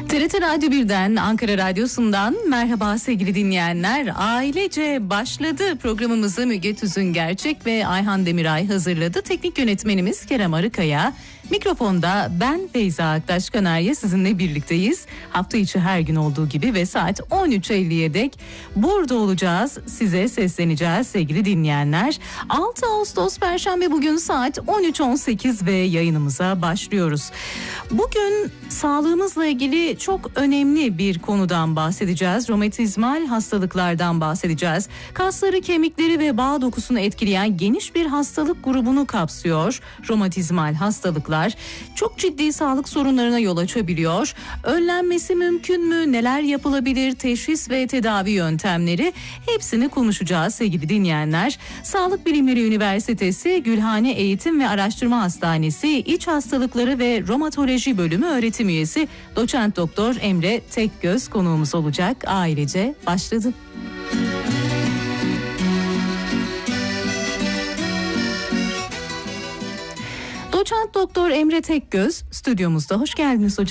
TRT Radyo 1'den, Ankara Radyosu'ndan merhaba sevgili dinleyenler. Ailece başladı programımızı Müge Tüzüngerçek ve Ayhan Demiray hazırladı. Teknik yönetmenimiz Kerem Arıkaya. Mikrofonda ben Feyza Aktaş Kanarya sizinle birlikteyiz. Hafta içi her gün olduğu gibi ve saat 13.50'ye dek burada olacağız. Size sesleneceğiz sevgili dinleyenler. 6 Ağustos Perşembe, bugün saat 13.18 ve yayınımıza başlıyoruz. Bugün sağlığımızla ilgili çok önemli bir konudan bahsedeceğiz. Romatizmal hastalıklardan bahsedeceğiz. Kasları, kemikleri ve bağ dokusunu etkileyen geniş bir hastalık grubunu kapsıyor. Romatizmal hastalıklar çok ciddi sağlık sorunlarına yol açabiliyor. Önlenmesi mümkün mü? Neler yapılabilir? Teşhis ve tedavi yöntemleri, hepsini konuşacağız sevgili dinleyenler. Sağlık Bilimleri Üniversitesi Gülhane Eğitim ve Araştırma Hastanesi İç Hastalıkları ve Romatoloji Bölümü öğretim üyesi Doçent Doktor Emre Tekgöz konuğumuz olacak. Ailece başladı. Doçent Doktor Emre Tekgöz stüdyomuzda. Hoş geldiniz hocam.